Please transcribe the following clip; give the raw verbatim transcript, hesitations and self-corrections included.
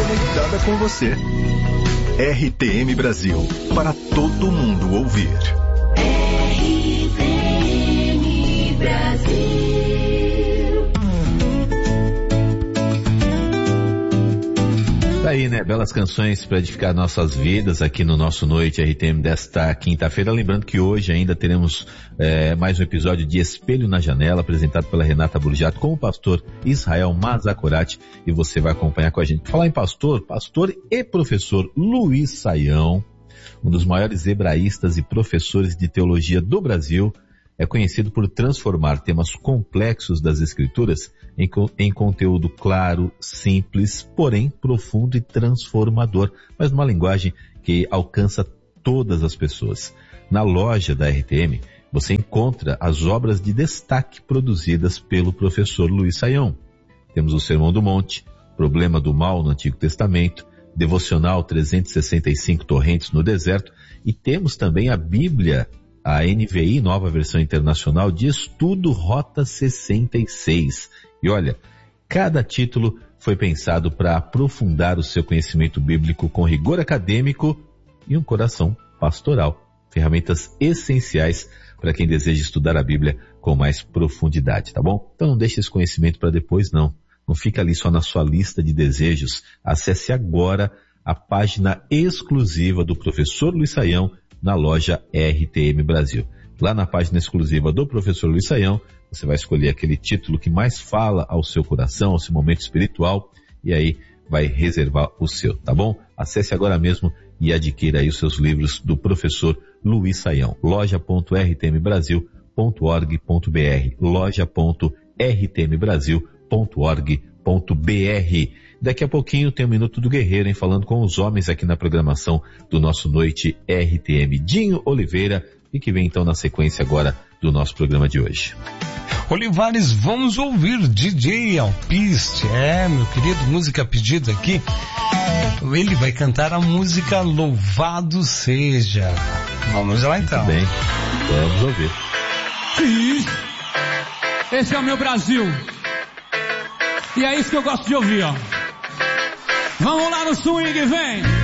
conectada com você. R T M Brasil, para todo mundo ouvir. R T M Brasil. Tá aí, né? Belas canções para edificar nossas vidas aqui no nosso Noite R T M desta quinta-feira. Lembrando que hoje ainda teremos é, mais um episódio de Espelho na Janela, apresentado pela Renata Burjato com o pastor Israel Mazakorati, e você vai acompanhar com a gente. Por falar em pastor, pastor e professor Luiz Saião, um dos maiores hebraístas e professores de teologia do Brasil, é conhecido por transformar temas complexos das Escrituras em, em conteúdo claro, simples, porém profundo e transformador, mas numa linguagem que alcança todas as pessoas. Na loja da R T M, você encontra as obras de destaque produzidas pelo professor Luiz Saião. Temos o Sermão do Monte, Problema do Mal no Antigo Testamento, Devocional trezentos e sessenta e cinco Torrentes no Deserto, e temos também a Bíblia, a N V I, Nova Versão Internacional de Estudo Rota sessenta e seis. E olha, cada título foi pensado para aprofundar o seu conhecimento bíblico com rigor acadêmico e um coração pastoral. Ferramentas essenciais para quem deseja estudar a Bíblia com mais profundidade, tá bom? Então não deixe esse conhecimento para depois, não. Não fica ali só na sua lista de desejos. Acesse agora a página exclusiva do professor Luiz Saião na loja R T M Brasil. Lá na página exclusiva do professor Luiz Saião, você vai escolher aquele título que mais fala ao seu coração, ao seu momento espiritual, e aí vai reservar o seu, tá bom? Acesse agora mesmo e adquira aí os seus livros do professor Luiz Saião. loja ponto r t m brasil ponto org ponto b r, loja ponto r t m brasil ponto org ponto b r. Daqui a pouquinho tem o Minuto do Guerreiro, hein, falando com os homens aqui na programação do nosso Noite R T M. Dinho Oliveira, e que vem então na sequência agora do nosso programa de hoje. Olivares, vamos ouvir D J Alpiste. É, meu querido, música pedida aqui. Ele vai cantar a música Louvado Seja. Vamos lá então. Muito bem, vamos ouvir. Sim, esse é o meu Brasil. E é isso que eu gosto de ouvir, ó. Vamos lá no swing, vem!